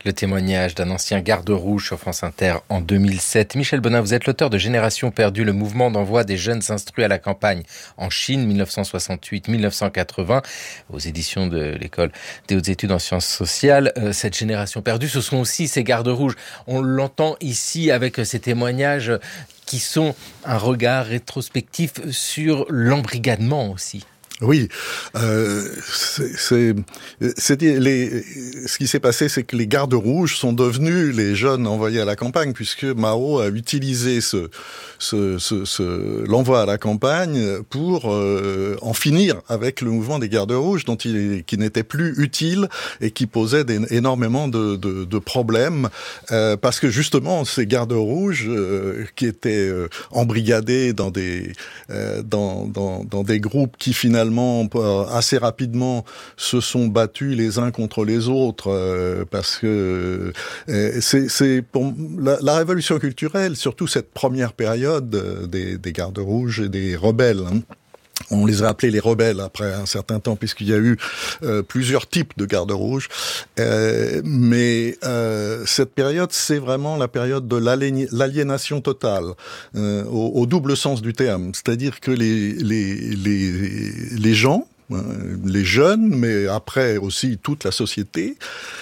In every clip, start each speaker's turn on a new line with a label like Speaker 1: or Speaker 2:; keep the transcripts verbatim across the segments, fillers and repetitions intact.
Speaker 1: Le témoignage d'un ancien garde rouge sur France Inter en deux mille sept. Michel Bonin, vous êtes l'auteur de Génération perdue, le mouvement d'envoi des jeunes instruits à la campagne en Chine, dix-neuf cent soixante-huit à dix-neuf cent quatre-vingts, aux éditions de l'École des hautes études en sciences sociales. Euh, cette génération perdue, ce sont aussi ces gardes rouges. On l'entend ici avec ces témoignages qui sont un regard rétrospectif sur l'embrigadement aussi.
Speaker 2: Oui, euh, c'est, c'est, c'est les, ce qui s'est passé, c'est que les gardes rouges sont devenus les jeunes envoyés à la campagne, puisque Mao a utilisé ce, ce, ce, ce l'envoi à la campagne pour euh, en finir avec le mouvement des gardes rouges, dont il, qui n'était plus utile et qui posait des, énormément de, de, de problèmes, euh, parce que justement ces gardes rouges euh, qui étaient euh, embrigadés dans des, euh, dans, dans, dans des groupes qui finalement assez rapidement se sont battus les uns contre les autres euh, parce que euh, c'est, c'est pour la, la révolution culturelle, surtout cette première période euh, des, des gardes rouges et des rebelles. Hein. On les a appelés les rebelles après un certain temps, puisqu'il y a eu euh, plusieurs types de gardes rouges. Euh, mais euh, cette période, c'est vraiment la période de l'aliénation totale, euh, au, au double sens du terme. C'est-à-dire que les, les, les, les gens, les jeunes, mais après aussi toute la société,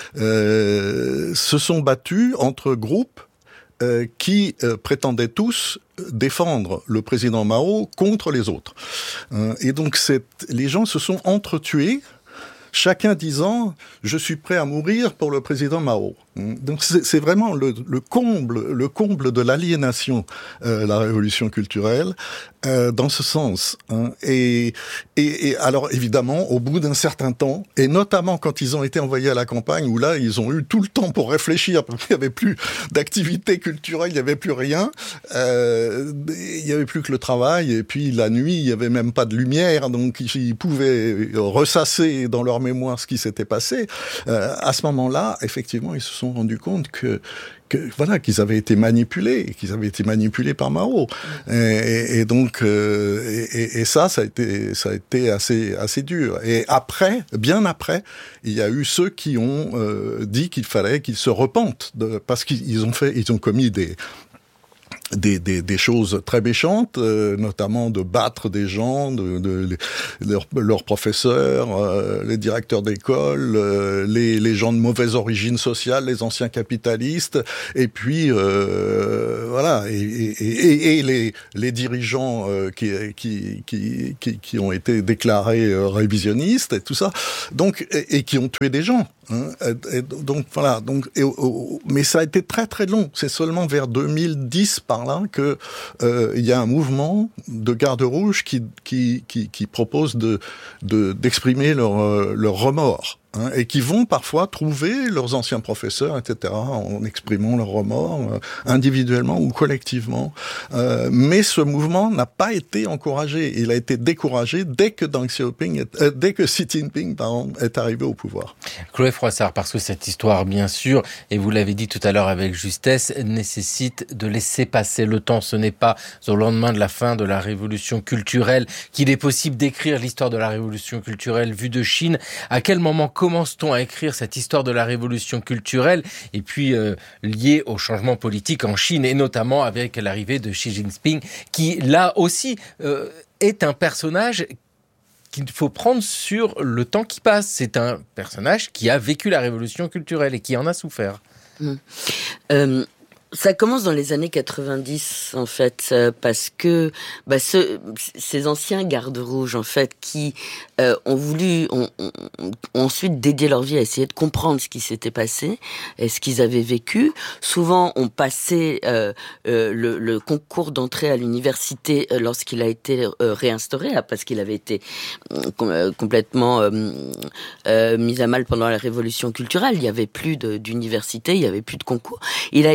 Speaker 2: euh, se sont battus entre groupes euh, qui euh, prétendaient tous défendre le président Mao contre les autres. Euh, et donc cette, les gens se sont entretués, chacun disant « je suis prêt à mourir pour le président Mao ». Donc c'est, c'est vraiment le, le comble, le comble de l'aliénation, euh, la révolution culturelle, euh, dans ce sens. Hein. Et, et, et alors évidemment, au bout d'un certain temps, et notamment quand ils ont été envoyés à la campagne, où là ils ont eu tout le temps pour réfléchir, parce qu'il n'y avait plus d'activité culturelle, il n'y avait plus rien, euh, il n'y avait plus que le travail, et puis la nuit, il n'y avait même pas de lumière, donc ils pouvaient ressasser dans leur mémoire ce qui s'était passé. Euh, à ce moment-là, effectivement, ils se sont rendu compte que, que voilà qu'ils avaient été manipulés, qu'ils avaient été manipulés par Mao. Et, et, et donc euh, et, et ça, ça a été ça a été assez assez dur. Et après, bien après, il y a eu ceux qui ont euh, dit qu'il fallait qu'ils se repentent de, parce qu'ils ont fait, ils ont commis des Des, des, des choses très méchantes, euh, notamment de battre des gens, de, de, de leurs, leurs professeurs, euh, les directeurs d'école, euh, les, les gens de mauvaise origine sociale, les anciens capitalistes, et puis euh, voilà, et, et, et, et les, les dirigeants euh, qui, qui, qui, qui, qui ont été déclarés euh, révisionnistes et tout ça, donc et, et qui ont tué des gens. Hein, et, et donc voilà, donc et, oh, mais ça a été très très long. C'est seulement vers deux mille dix par là que euh, il y a un mouvement de gardes rouges qui qui qui, qui propose de, de d'exprimer leur euh, leur remords. Hein, et qui vont parfois trouver leurs anciens professeurs, et cetera, en exprimant leurs remords, euh, individuellement ou collectivement. Euh, mais ce mouvement n'a pas été encouragé. Il a été découragé dès que Deng Xiaoping, est, euh, dès que Xi Jinping, pardon, est arrivé au pouvoir.
Speaker 1: Chloé Froissart, parce que cette histoire, bien sûr, et vous l'avez dit tout à l'heure avec justesse, nécessite de laisser passer le temps. Ce n'est pas au lendemain de la fin de la révolution culturelle qu'il est possible d'écrire l'histoire de la révolution culturelle vue de Chine. À quel moment commence-t-on à écrire cette histoire de la révolution culturelle et puis euh, liée au changement politique en Chine et notamment avec l'arrivée de Xi Jinping qui là aussi euh, est un personnage qu'il faut prendre sur le temps qui passe. C'est un personnage qui a vécu la révolution culturelle et qui en a souffert.
Speaker 3: Mmh. Euh... Ça commence dans les années quatre-vingt-dix, en fait, euh, parce que bah, ce, ces anciens gardes rouges, en fait, qui euh, ont voulu, ont, ont, ont ensuite dédié leur vie à essayer de comprendre ce qui s'était passé et ce qu'ils avaient vécu, souvent ont passé euh, euh, le, le concours d'entrée à l'université euh, lorsqu'il a été euh, réinstauré, là, parce qu'il avait été euh, complètement euh, euh, mis à mal pendant la révolution culturelle. Il n'y avait plus de, d'université, il n'y avait plus de concours. Il a été resté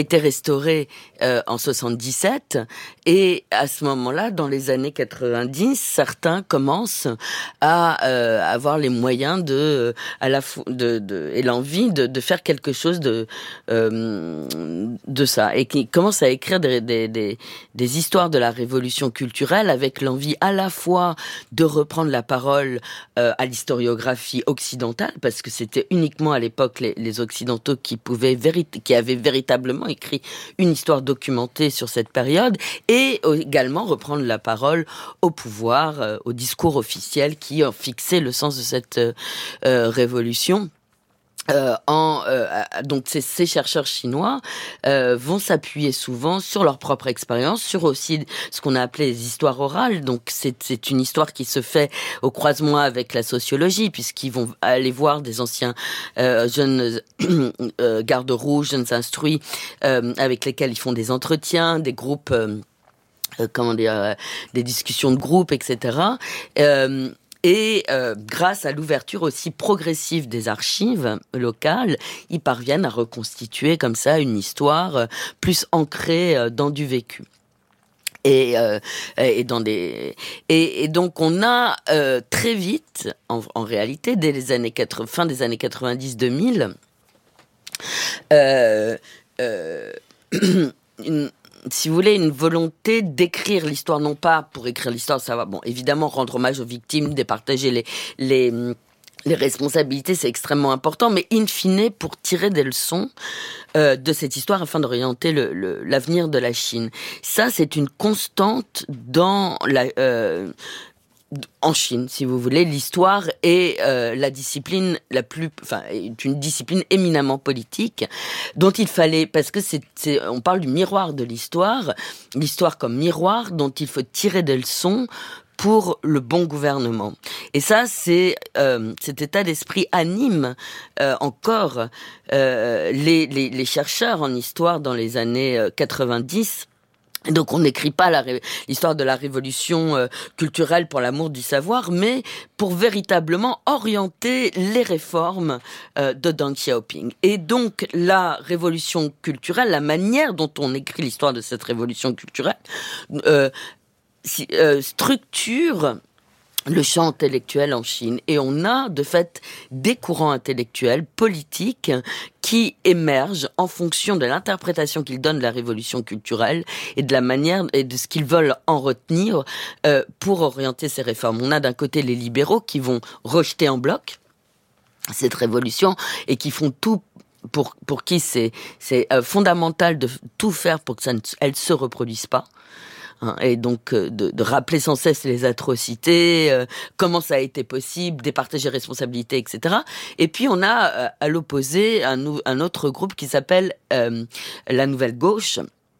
Speaker 3: instauré euh, en soixante-dix-sept, et à ce moment-là, dans les années quatre-vingt-dix, certains commencent à euh, avoir les moyens de, à la fo- de, de et l'envie de, de faire quelque chose de euh, de ça, et qui commencent à écrire des, des, des, des histoires de la révolution culturelle avec l'envie à la fois de reprendre la parole euh, à l'historiographie occidentale, parce que c'était uniquement à l'époque les, les occidentaux qui pouvaient véri- qui avaient véritablement écrit une histoire documentée sur cette période, et également reprendre la parole au pouvoir, euh, au discours officiel qui ont fixé le sens de cette euh, révolution. Euh, en, euh, donc ces, ces chercheurs chinois euh, vont s'appuyer souvent sur leur propre expérience, sur aussi ce qu'on a appelé les histoires orales. Donc c'est, c'est une histoire qui se fait au croisement avec la sociologie, puisqu'ils vont aller voir des anciens euh, jeunes euh, gardes rouges, jeunes instruits, euh, avec lesquels ils font des entretiens, des groupes, euh, euh, comment dire, euh, des discussions de groupe, et cetera. Euh, Et euh, grâce à l'ouverture aussi progressive des archives locales, ils parviennent à reconstituer comme ça une histoire euh, plus ancrée euh, dans du vécu. Et, euh, et dans des et, et donc on a euh, très vite, en, en réalité, dès les années quatre-vingts, fin des années quatre-vingt-dix deux mille, euh, euh, une si vous voulez, une volonté d'écrire l'histoire, non pas pour écrire l'histoire, ça va, bon, évidemment, rendre hommage aux victimes, départager les, les, les responsabilités, c'est extrêmement important, mais in fine, pour tirer des leçons euh, de cette histoire afin d'orienter le, le, l'avenir de la Chine. Ça, c'est une constante dans la... Euh, en Chine, si vous voulez, l'histoire est euh, la discipline la plus, enfin, est une discipline éminemment politique dont il fallait, parce que c'est, c'est, on parle du miroir de l'histoire, l'histoire comme miroir dont il faut tirer des leçons pour le bon gouvernement. Et ça, c'est euh, cet état d'esprit anime euh, encore euh, les, les, les chercheurs en histoire dans les années quatre-vingt-dix. Donc on n'écrit pas la ré- l'histoire de la révolution euh, culturelle pour l'amour du savoir, mais pour véritablement orienter les réformes euh, de Deng Xiaoping. Et donc la révolution culturelle, la manière dont on écrit l'histoire de cette révolution culturelle, euh, si, euh, structure le champ intellectuel en Chine. Et on a, de fait, des courants intellectuels, politiques, qui émergent en fonction de l'interprétation qu'ils donnent de la révolution culturelle et de la manière et de ce qu'ils veulent en retenir euh, pour orienter ces réformes. On a d'un côté les libéraux qui vont rejeter en bloc cette révolution et qui font tout pour, pour qui c'est, c'est euh, fondamental de tout faire pour que ça ne elle se reproduise pas. Et donc de, de rappeler sans cesse les atrocités, euh, comment ça a été possible, départager responsabilités, et cetera. Et puis on a euh, à l'opposé un, un autre groupe qui s'appelle euh, la Nouvelle Gauche,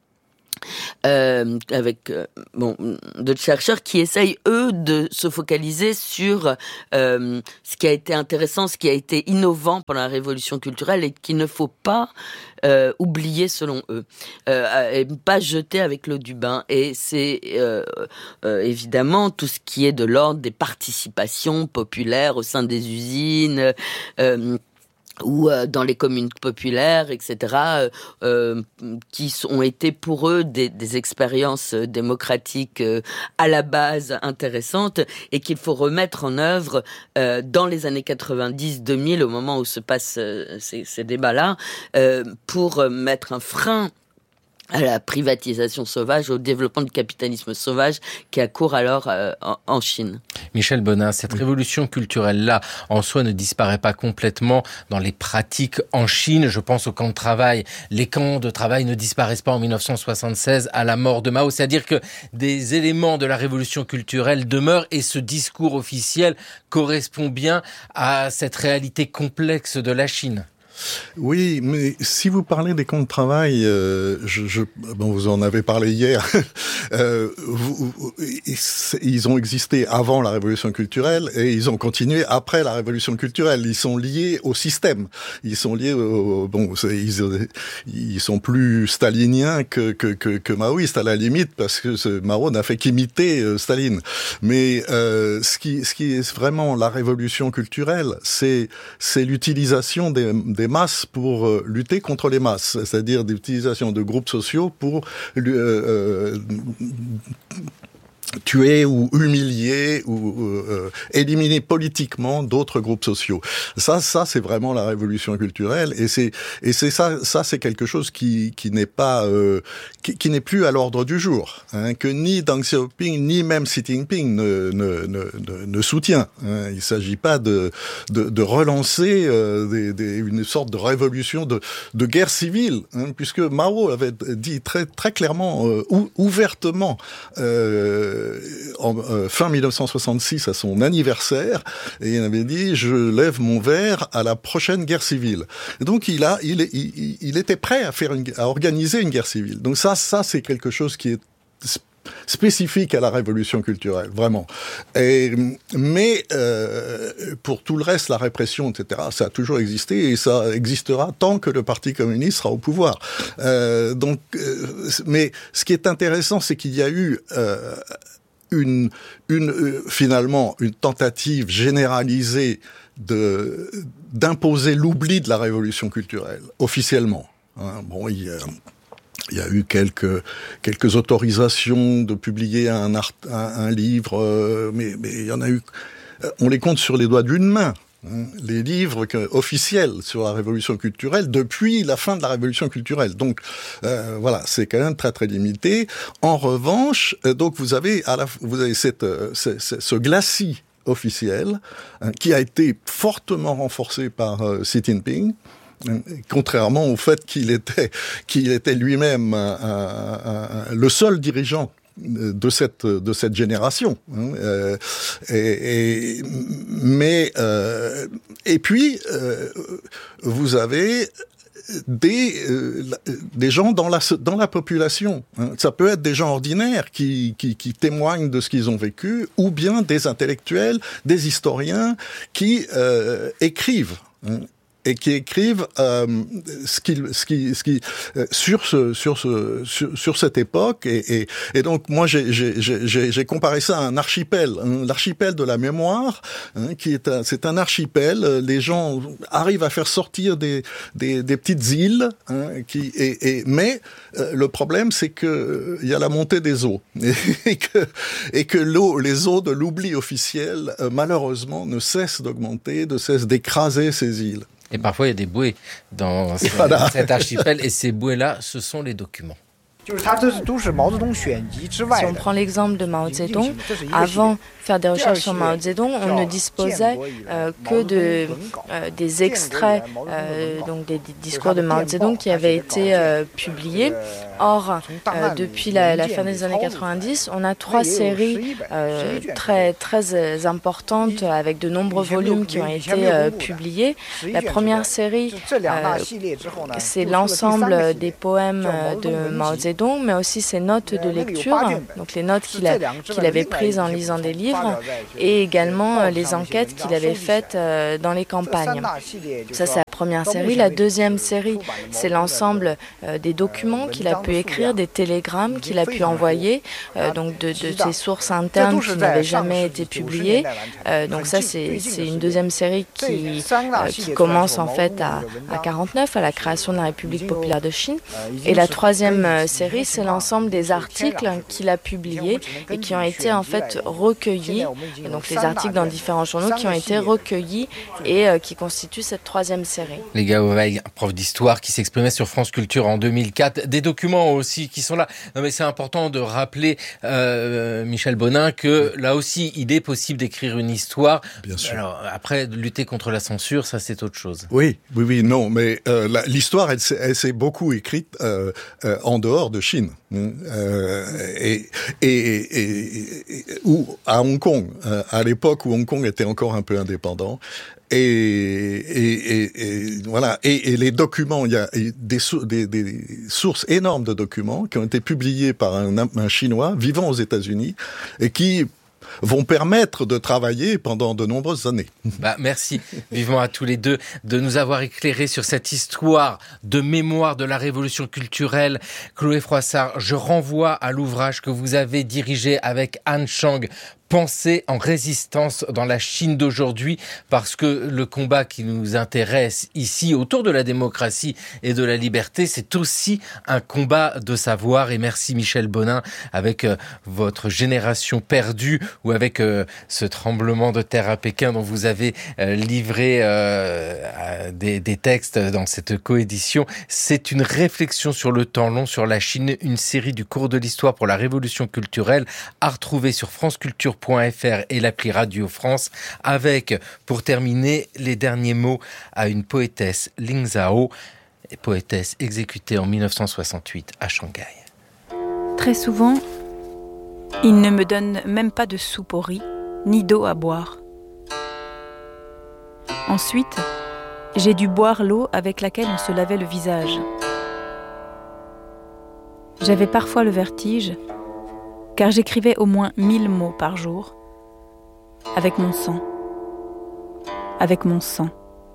Speaker 3: euh, avec euh, bon d'autres chercheurs qui essayent eux de se focaliser sur euh, ce qui a été intéressant, ce qui a été innovant pendant la révolution culturelle et qu'il ne faut pas euh, oublier selon eux, euh, et pas jeter avec l'eau du bain. Et c'est euh, euh, évidemment tout ce qui est de l'ordre des participations populaires au sein des usines. Euh, ou euh, dans les communes populaires, et cetera, euh, euh, qui ont été pour eux des, des expériences démocratiques euh, à la base intéressantes et qu'il faut remettre en œuvre euh, dans les années quatre-vingt-dix deux mille, au moment où se passent euh, ces, ces débats-là, euh, pour mettre un frein à la privatisation sauvage, au développement du capitalisme sauvage qui a cours alors euh, en, en Chine.
Speaker 1: Michel Bonin, cette révolution culturelle-là, en soi, ne disparaît pas complètement dans les pratiques en Chine. Je pense aux camps de travail. Les camps de travail ne disparaissent pas en dix-neuf cent soixante-seize à la mort de Mao. C'est-à-dire que des éléments de la révolution culturelle demeurent et ce discours officiel correspond bien à cette réalité complexe de la Chine.
Speaker 2: Oui, mais si vous parlez des camps de travail, euh, je, je, bon, vous en avez parlé hier, euh, vous, ils ont existé avant la révolution culturelle et ils ont continué après la révolution culturelle. Ils sont liés au système. Ils sont liés au, bon, ils, ils sont plus staliniens que, que, que, que maoïstes à la limite parce que ce, Mao n'a fait qu'imiter euh, Staline. Mais euh, ce qui, ce qui est vraiment la révolution culturelle, c'est, c'est l'utilisation des, des des masses pour euh, lutter contre les masses, c'est-à-dire d'utilisation de groupes sociaux pour euh, euh, tuer ou humilier ou euh, éliminer politiquement d'autres groupes sociaux. Ça, ça, c'est vraiment la révolution culturelle, et c'est et c'est ça, ça, c'est quelque chose qui qui n'est pas euh, qui, qui n'est plus à l'ordre du jour, hein, que ni Deng Xiaoping ni même Xi Jinping ne ne ne ne, ne soutient. Hein. Il s'agit pas de de, de relancer euh, des, des, une sorte de révolution de de guerre civile, hein, puisque Mao avait dit très très clairement, euh, ou, ouvertement. Euh, En, euh, fin mille neuf cent soixante-six, à son anniversaire, et il avait dit « Je lève mon verre à la prochaine guerre civile ». Et donc il a, il, il, il était prêt à faire, une, à organiser une guerre civile. Donc ça, ça c'est quelque chose qui est spécifique à la révolution culturelle, vraiment. Et, mais euh, pour tout le reste, la répression, et cetera, ça a toujours existé et ça existera tant que le Parti communiste sera au pouvoir. Euh, donc, euh, mais ce qui est intéressant, c'est qu'il y a eu euh, une, une euh, finalement une tentative généralisée de d'imposer l'oubli de la révolution culturelle officiellement. Hein, bon, il y a Il y a eu quelques quelques autorisations de publier un art, un, un livre, euh, mais mais il y en a eu, on les compte sur les doigts d'une main. Hein, les livres que, officiels sur la révolution culturelle depuis la fin de la révolution culturelle. Donc euh, voilà, c'est quand même très très limité. En revanche, euh, donc vous avez à la vous avez cette ce, ce, ce glacis officiel, hein, qui a été fortement renforcé par euh, Xi Jinping. Contrairement au fait qu'il était, qu'il était lui-même un, un, un, le seul dirigeant de cette de cette génération. Hein, euh, et, et mais euh, et puis euh, vous avez des euh, des gens dans la dans la population. Hein. Ça peut être des gens ordinaires qui qui qui témoignent de ce qu'ils ont vécu, ou bien des intellectuels, des historiens qui euh, écrivent. Hein. Et qui écrivent euh, ce qui, ce qui, ce qui, euh, sur ce, sur ce, sur, sur cette époque. Et, et, et donc moi j'ai, j'ai, j'ai, j'ai comparé ça à un archipel, hein, l'archipel de la mémoire, hein, qui est un, c'est un archipel. Les gens arrivent à faire sortir des, des, des petites îles, hein, qui, et, et mais euh, le problème c'est que euh, il y a la montée des eaux et, et que, et que l'eau, les eaux de l'oubli officiel, euh, malheureusement, ne cessent d'augmenter, ne cessent d'écraser ces îles.
Speaker 1: Et parfois, il y a des bouées dans voilà. cet archipel. Et ces bouées-là, ce sont les documents.
Speaker 4: Si on prend l'exemple de Mao Zedong, avant faire des recherches sur Mao Zedong, on ne disposait euh, que de euh, des extraits euh, donc des, des discours de Mao Zedong qui avaient été euh, publiés. Or, euh, depuis la, la fin des années quatre-vingt-dix, on a trois séries euh, très très importantes avec de nombreux volumes qui ont été euh, publiés. La première série, euh, c'est l'ensemble des poèmes de Mao Zedong, mais aussi ses notes de lecture, donc les notes qu'il, a, qu'il avait prises en lisant des livres, et également les enquêtes qu'il avait faites dans les campagnes. Ça, c'est la première série. La deuxième série, c'est l'ensemble euh, des documents qu'il a pu écrire, des télégrammes qu'il a pu envoyer, euh, donc de, de ses sources internes qui n'avaient jamais été publiées. Euh, donc ça, c'est, c'est une deuxième série qui, euh, qui commence en fait à, à quarante-neuf, à la création de la République populaire de Chine. Et la troisième euh, série, c'est l'ensemble des articles qu'il a publiés et qui ont été en fait recueillis. Et donc les articles dans différents journaux qui ont été recueillis et euh, qui constituent cette troisième série.
Speaker 1: Les gars, Oveil, prof d'histoire qui s'exprimait sur France Culture en deux mille quatre. Des documents aussi qui sont là. Non mais c'est important de rappeler, euh, Michel Bonin, que là aussi, il est possible d'écrire une histoire.
Speaker 2: Bien sûr.
Speaker 1: Alors après, lutter contre la censure, ça c'est autre chose.
Speaker 2: Oui, oui, oui, non, mais euh, la, l'histoire, elle, elle s'est beaucoup écrite euh, euh, en dehors de Chine. Euh, et, et, et, et, et ou à Hong Kong, euh, à l'époque où Hong Kong était encore un peu indépendant. Et, et, et, et voilà. Et, et les documents, il y a des, des, des sources énormes de documents qui ont été publiés par un, un Chinois vivant aux États-Unis et qui vont permettre de travailler pendant de nombreuses années.
Speaker 1: Bah, merci vivement à tous les deux de nous avoir éclairé sur cette histoire de mémoire de la révolution culturelle. Chloé Froissart, je renvoie à l'ouvrage que vous avez dirigé avec Anne Chang, pensée en résistance dans la Chine d'aujourd'hui, parce que le combat qui nous intéresse ici autour de la démocratie et de la liberté, c'est aussi un combat de savoir. Et merci Michel Bonin, avec euh, votre génération perdue, ou avec euh, ce tremblement de terre à Pékin dont vous avez euh, livré euh, des, des textes dans cette coédition. C'est une réflexion sur le temps long, sur la Chine, une série du cours de l'histoire pour la révolution culturelle à retrouver sur franceculture point f r et l'appli Radio France, avec, pour terminer, les derniers mots à une poétesse, Ling Zhao, poétesse exécutée en mille neuf cent soixante-huit à Shanghai.
Speaker 5: Très souvent, il ne me donne même pas de soupe au riz, ni d'eau à boire. Ensuite, j'ai dû boire l'eau avec laquelle on se lavait le visage. J'avais parfois le vertige, car j'écrivais au moins mille mots par jour, avec mon sang, avec mon sang.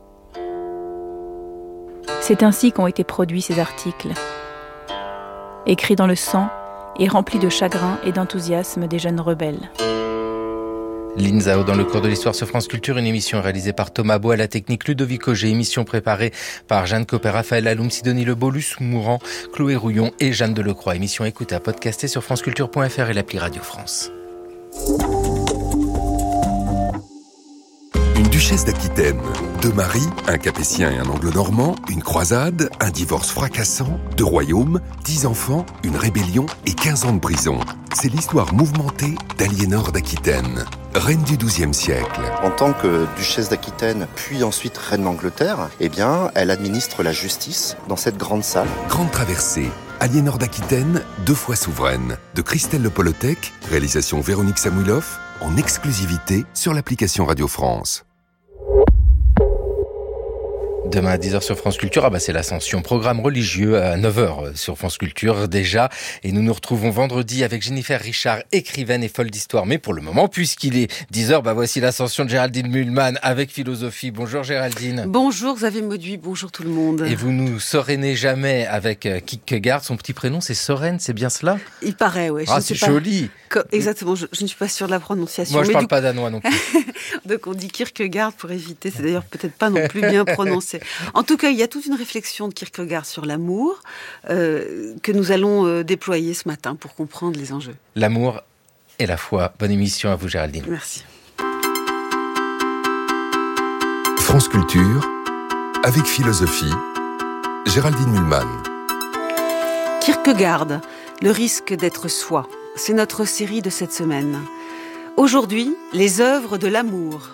Speaker 5: C'est ainsi qu'ont été produits ces articles, écrits dans le sang et remplis de chagrin et d'enthousiasme des jeunes rebelles.
Speaker 1: Ling Zhao dans le cours de l'histoire sur France Culture, une émission réalisée par Thomas Beau à la technique, Ludovic Auger, émission préparée par Jeanne Copper, Raphaël Alloum, Sidonie Lebeau, Luce Mourant, Chloé Rouillon et Jeanne Delecroix. Émission écoutée à podcaster sur franceculture point f r et l'appli Radio France.
Speaker 6: Une duchesse d'Aquitaine, deux maris, un capétien et un anglo-normand, une croisade, un divorce fracassant, deux royaumes, dix enfants, une rébellion et quinze ans de prison. C'est l'histoire mouvementée d'Aliénor d'Aquitaine, reine du douzième siècle.
Speaker 7: En tant que duchesse d'Aquitaine, puis ensuite reine d'Angleterre, eh bien, elle administre la justice dans cette grande salle.
Speaker 6: Grande traversée, Aliénor d'Aquitaine, deux fois souveraine, de Christelle Le Polotec, réalisation Véronique Samuilov, en exclusivité sur l'application Radio France.
Speaker 1: Demain à dix heures sur France Culture, ah bah c'est l'Ascension, programme religieux à neuf heures sur France Culture déjà. Et nous nous retrouvons vendredi avec Jennifer Richard, écrivaine et folle d'histoire. Mais pour le moment, puisqu'il est dix heures, bah voici l'Ascension de Géraldine Mühlmann avec philosophie. Bonjour Géraldine.
Speaker 8: Bonjour Xavier Mauduit, bonjour tout le monde.
Speaker 1: Et vous nous serénez jamais avec Kierkegaard, son petit prénom c'est Soren, c'est bien cela?
Speaker 8: Il paraît, oui.
Speaker 1: Ah, c'est joli.
Speaker 8: Pas... Exactement, je, je ne suis pas sûre de la prononciation.
Speaker 1: Moi je
Speaker 8: mais
Speaker 1: parle
Speaker 8: du...
Speaker 1: pas danois non plus.
Speaker 8: Donc on dit Kierkegaard pour éviter, c'est d'ailleurs peut-être pas non plus bien prononcé. En tout cas, il y a toute une réflexion de Kierkegaard sur l'amour euh, que nous allons euh, déployer ce matin pour comprendre les enjeux.
Speaker 1: L'amour et la foi. Bonne émission à vous Géraldine.
Speaker 8: Merci.
Speaker 6: France Culture, avec philosophie, Géraldine Mühlmann.
Speaker 8: Kierkegaard, le risque d'être soi. C'est notre série de cette semaine. Aujourd'hui, les œuvres de l'amour.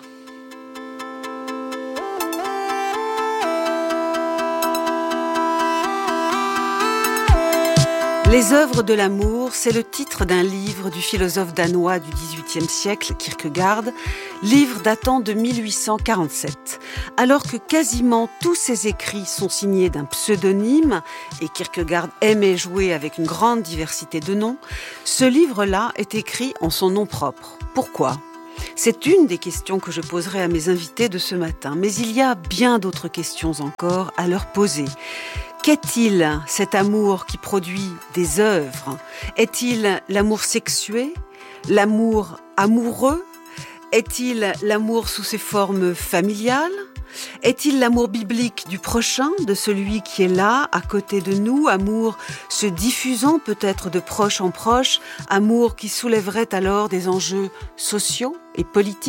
Speaker 8: Les œuvres de l'amour, c'est le titre d'un livre du philosophe danois du dix-huitième siècle, Kierkegaard, livre datant de mille huit cent quarante-sept. Alors que quasiment tous ses écrits sont signés d'un pseudonyme, et Kierkegaard aimait jouer avec une grande diversité de noms, ce livre-là est écrit en son nom propre. Pourquoi ? C'est une des questions que je poserai à mes invités de ce matin, mais il y a bien d'autres questions encore à leur poser. Qu'est-il cet amour qui produit des œuvres ? Est-il l'amour sexué ? L'amour amoureux ? Est-il l'amour sous ses formes familiales ? Est-il l'amour biblique du prochain, de celui qui est là, à côté de nous, amour se diffusant peut-être de proche en proche, amour qui soulèverait alors des enjeux sociaux et politiques ?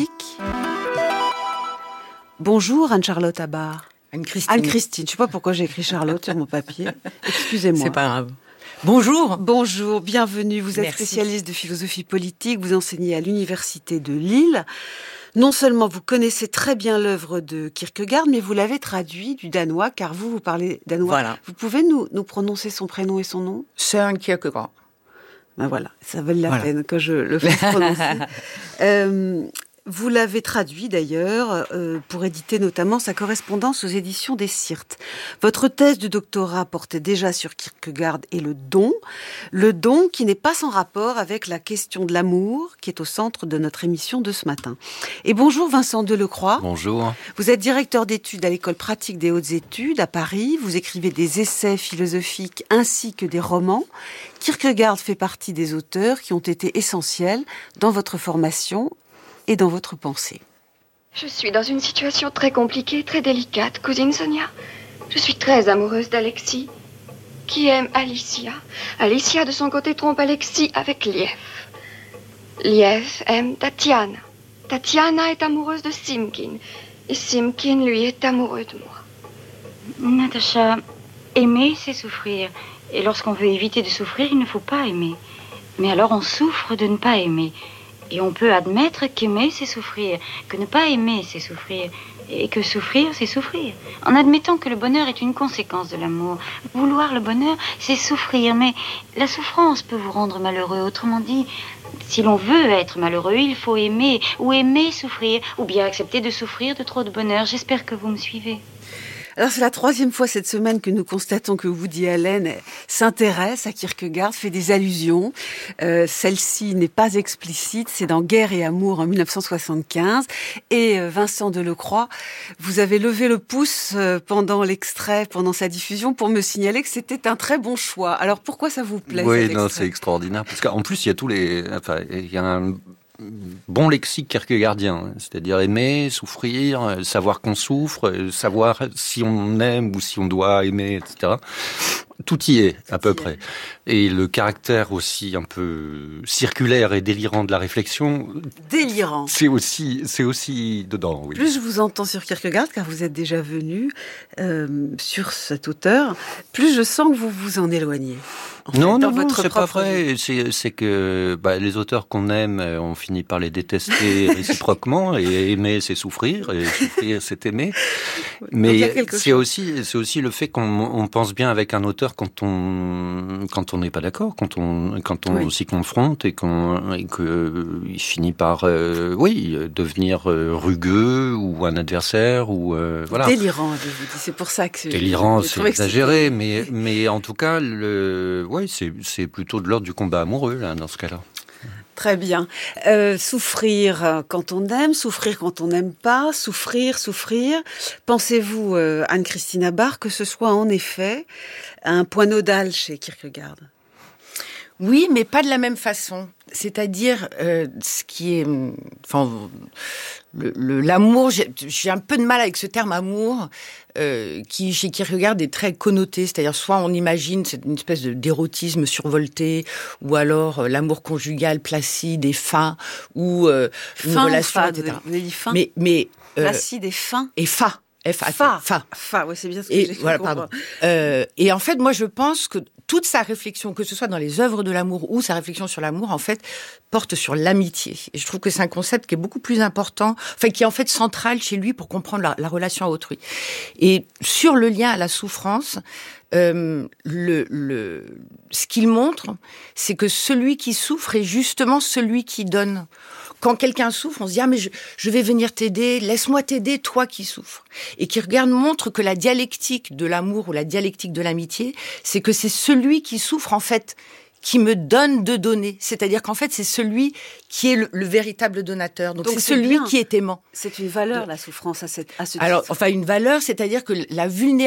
Speaker 8: Bonjour Anne-Charlotte Abar.
Speaker 9: Anne-Christine.
Speaker 8: Anne-Christine, je ne sais pas pourquoi j'ai écrit Charlotte sur mon papier. Excusez-moi.
Speaker 9: C'est pas grave. Bonjour.
Speaker 8: Bonjour, bienvenue. Vous êtes
Speaker 9: Merci.
Speaker 8: Spécialiste de philosophie politique, vous enseignez à l'Université de Lille. Non seulement vous connaissez très bien l'œuvre de Kierkegaard, mais vous l'avez traduit du danois, car vous, vous parlez danois.
Speaker 9: Voilà.
Speaker 8: Vous pouvez nous, nous prononcer son prénom et son nom ?
Speaker 9: Søren Kierkegaard.
Speaker 8: Ben voilà, ça vaut la
Speaker 9: Voilà.
Speaker 8: peine que je le fasse prononcer. euh, Vous l'avez traduit d'ailleurs euh, pour éditer notamment sa correspondance aux éditions des Sirtes. Votre thèse de doctorat portait déjà sur Kierkegaard et le don. Le don qui n'est pas sans rapport avec la question de l'amour qui est au centre de notre émission de ce matin. Et bonjour Vincent Delecroix.
Speaker 10: Bonjour.
Speaker 8: Vous êtes directeur d'études à l'École pratique des hautes études à Paris. Vous écrivez des essais philosophiques ainsi que des romans. Kierkegaard fait partie des auteurs qui ont été essentiels dans votre formation et dans votre pensée.
Speaker 11: Je suis dans une situation très compliquée, très délicate, cousine Sonia. Je suis très amoureuse d'Alexis, qui aime Alicia. Alicia, de son côté, trompe Alexis avec Liev. Liev aime Tatiana. Tatiana est amoureuse de Simkin. Et Simkin, lui, est amoureux de moi.
Speaker 12: Natacha, aimer, c'est souffrir. Et lorsqu'on veut éviter de souffrir, il ne faut pas aimer. Mais alors on souffre de ne pas aimer. Et on peut admettre qu'aimer, c'est souffrir, que ne pas aimer, c'est souffrir, et que souffrir, c'est souffrir. En admettant que le bonheur est une conséquence de l'amour. Vouloir le bonheur, c'est souffrir, mais la souffrance peut vous rendre malheureux. Autrement dit, si l'on veut être malheureux, il faut aimer, ou aimer souffrir, ou bien accepter de souffrir de trop de bonheur. J'espère que vous me suivez.
Speaker 8: Alors c'est la troisième fois cette semaine que nous constatons que Woody Allen s'intéresse à Kierkegaard, fait des allusions. Euh, celle-ci n'est pas explicite, c'est dans Guerre et amour en mille neuf cent soixante-quinze. Et euh, Vincent Delecroix, vous avez levé le pouce euh, pendant l'extrait, pendant sa diffusion, pour me signaler que c'était un très bon choix. Alors pourquoi ça vous plaît?
Speaker 10: Oui, non, c'est extraordinaire. Parce qu'en plus, il y a tous les... Enfin, il y a un bon lexique kierkegaardien, c'est-à-dire aimer, souffrir, savoir qu'on souffre, savoir si on aime ou si on doit aimer, et cetera. Tout y est, à peu près. Et le caractère aussi un peu circulaire et délirant de la réflexion...
Speaker 8: Délirant.
Speaker 10: C'est aussi, c'est aussi dedans, oui.
Speaker 8: Plus je vous entends sur Kierkegaard, car vous êtes déjà venu euh, sur cet auteur, plus je sens que vous vous en éloignez. En fait,
Speaker 10: non,
Speaker 8: dans
Speaker 10: non, non,
Speaker 8: votre
Speaker 10: c'est pas
Speaker 8: propre
Speaker 10: vrai. C'est, c'est que bah, les auteurs qu'on aime, on finit par les détester réciproquement. Et aimer, c'est souffrir. Et souffrir, c'est aimer. Mais c'est aussi, c'est aussi le fait qu'on on pense bien avec un auteur quand on quand on n'est pas d'accord, quand on quand on oui. s'y confronte et qu'on et que il finit par euh, oui devenir euh, rugueux ou un adversaire ou euh, voilà.
Speaker 8: Délirant, je vous dis. C'est pour ça que
Speaker 10: délirant, c'est exagéré, mais mais en tout cas le ouais, c'est c'est plutôt de l'ordre du combat amoureux là dans ce cas-là.
Speaker 8: Très bien. Euh, souffrir quand on aime, souffrir quand on n'aime pas, souffrir, souffrir. Pensez-vous, euh, Anne-Christine Barr, que ce soit en effet un point nodal chez Kierkegaard?
Speaker 9: Oui, mais pas de la même façon. C'est-à-dire, euh, ce qui est... Enfin, le, le, l'amour, j'ai, j'ai un peu de mal avec ce terme amour, euh, qui, chez Kierkegaard, est très connoté. C'est-à-dire, soit on imagine c'est une espèce de, d'érotisme survolté, ou alors euh, l'amour conjugal placide et fin, ou euh, une
Speaker 8: fin
Speaker 9: relation,
Speaker 8: fa,
Speaker 9: et cetera.
Speaker 8: Vous avez dit fin
Speaker 9: Mais, mais, euh,
Speaker 8: placide et fin
Speaker 9: et fa. F A,
Speaker 8: fa,
Speaker 9: fa.
Speaker 8: fa, ouais, c'est bien ce que
Speaker 9: et,
Speaker 8: j'ai
Speaker 9: voilà,
Speaker 8: compris.
Speaker 9: pardon. Euh, et en fait, moi, je pense que toute sa réflexion, que ce soit dans les œuvres de l'amour ou sa réflexion sur l'amour, en fait, porte sur l'amitié. Et je trouve que c'est un concept qui est beaucoup plus important, enfin, qui est en fait central chez lui pour comprendre la, la relation à autrui. Et sur le lien à la souffrance, euh, le, le, ce qu'il montre, c'est que celui qui souffre est justement celui qui donne. Quand quelqu'un souffre, on se dit « Ah, mais je, je vais venir t'aider, laisse-moi t'aider, toi qui souffres. » Et Kierkegaard montre que la dialectique de l'amour ou la dialectique de l'amitié, c'est que c'est celui qui souffre, en fait, qui me donne de donner. C'est-à-dire qu'en fait, c'est celui qui est le, le véritable donateur. Donc, Donc c'est, c'est celui bien. Qui est aimant.
Speaker 8: C'est une valeur, la souffrance, à, cette, à ce
Speaker 9: Alors,
Speaker 8: titre.
Speaker 9: enfin, une valeur, c'est-à-dire que la vulnérabilité